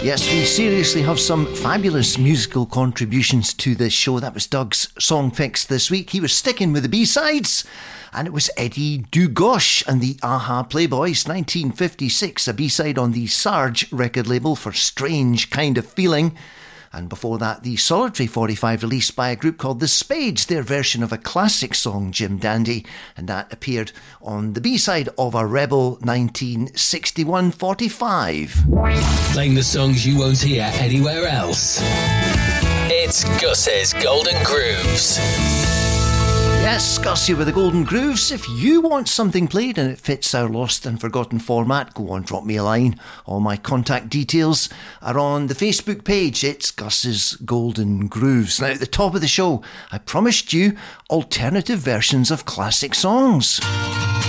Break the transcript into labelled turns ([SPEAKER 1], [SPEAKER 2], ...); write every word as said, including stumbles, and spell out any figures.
[SPEAKER 1] Yes, we seriously have some fabulous musical contributions to this show. That was Doug's song fix this week. He was sticking with the B-sides, and it was Eddie Dugosh and the Aha Playboys, nineteen fifty-six, a B-side on the Sarge record label for Strange Kind of Feeling. And before that, the Solitary forty-five released by a group called The Spades, their version of a classic song, Jim Dandy, and that appeared on the B-side of a Rebel nineteen sixty-one forty-five.
[SPEAKER 2] Playing the songs you won't hear anywhere else. It's Gus's Golden Grooves.
[SPEAKER 1] Yes, Gus here with the Golden Grooves. If you want something played and it fits our lost and forgotten format, go on, drop me a line. All my contact details are on the Facebook page. It's Gus's Golden Grooves. Now, at the top of the show, I promised you alternative versions of classic songs.